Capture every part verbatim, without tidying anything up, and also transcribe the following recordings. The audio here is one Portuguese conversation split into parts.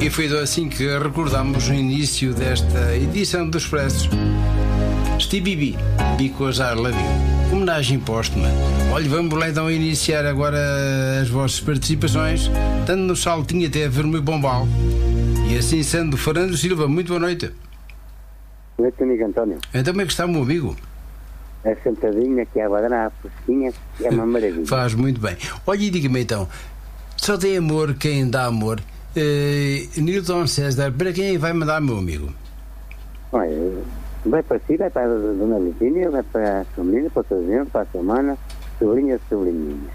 E foi assim que recordamos o início desta edição do Expresso. Stevie B, Because I Love You, homenagem póstuma. Olha, vamos lá então iniciar agora as vossas participações, dando no saltinho até Vermelho Bombal. E assim sendo, Fernando Silva, muito boa noite. Boa noite, amigo António. Então como é que está o meu amigo? É sentadinho aqui a badar a postinha, é uma maravilha. Faz muito bem. Olha, e diga-me então, só tem amor quem dá amor. Uh, Nilton César, para quem é que vai mandar, meu amigo? Olha, vai para si, vai para a Dona Virgínia, vai para a sua menina, para o seu genro, para a sua mana, sobrinha, sobrinhinha.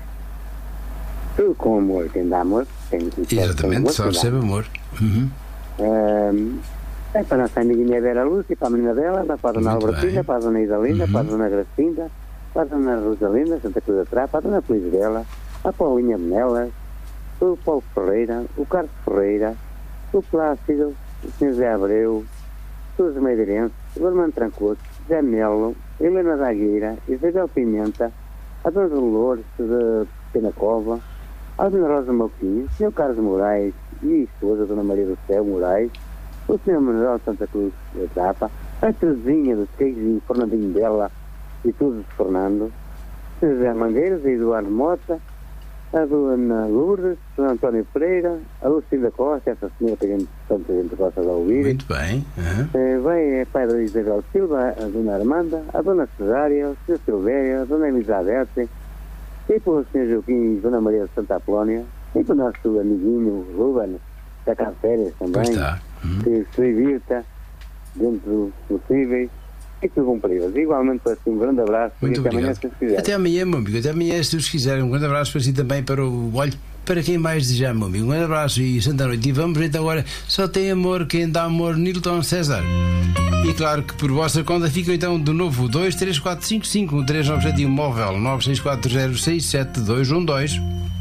Tudo com amor, quem dá amor tem que exatamente, só recebe amor. Uhum. Um, vai para a nossa amiguinha Vera Lúcia, para a menina dela, vai para a Dona Albertina, para a Dona Idalinda, uhum. para a Dona Gracinda, para a Dona Rosalinda, Santa Cruz da Trá, para a Dona Felizbela, a Paulinha Menelas, o Paulo Ferreira, o Carlos Ferreira, o Plácido, o senhor Zé Abreu, o José Medeirense, o Armando Trancoso, Zé Melo, Helena da Agueira, Isabel Pimenta, a Dona Dolores de Penacova, a Dona Rosa Malquinho, o senhor Carlos Moraes e a esposa, a Dona Maria do Céu Moraes, o senhor Manuel Santa Cruz da Trapa, a Terezinha dos Queijos e o Fernandinho dela e tudo de Fernando, o senhor José Mangueiras, a Eduardo Mota, a Dona Lourdes, o António Pereira, a Lucinda Costa, essa senhora que a gente, tanta gente gosta de ouvir. Muito bem. Uhum. Eh, vai a pai da Isabel Silva, a Dona Armanda, a Dona Cesária, o senhor Silvéria, a Dona Elizabeth, e para o senhor Joaquim e a Dona Maria de Santa Apolónia, e para o nosso amiguinho Ruben, da Casa Férias também, pois está. Uhum. Que se divirta dentro dos possíveis. E tudo cumprido. Igualmente para si, um grande abraço. Muito e até obrigado. Amanhã, se quiser. Até amanhã, meu amigo. Até amanhã, se Deus quiser. Um grande abraço para si também, para o. Olha, para quem mais desejar, meu amigo. Um grande abraço e santa noite. E vamos então agora. Só tem amor quem dá amor, Nilton César. E claro que por vossa conta ficam então de novo dois três quatro cinco cinco um três nove sete um móvel nove seis quatro zero seis sete dois um dois.